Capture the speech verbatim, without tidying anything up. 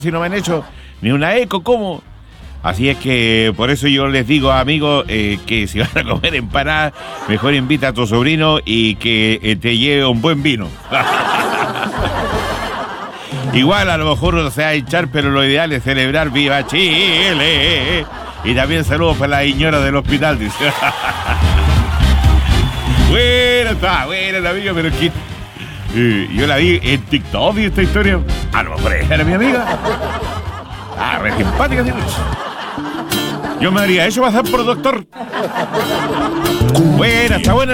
si no me han hecho ni una eco, ¿cómo? Así es que por eso yo les digo, amigos, eh, que si van a comer empanadas, mejor invita a tu sobrino y que eh, te lleve un buen vino. Igual a lo mejor uno se va a hinchar, pero lo ideal es celebrar Viva Chile. Y también saludos para la señora del hospital, dice. Bueno, está buena la amiga, pero que eh, yo la vi en TikTok y esta historia. A lo mejor era mi amiga. Ah, re simpática, ¿sí? Yo me haría eso pasar por doctor. Buena, está buena.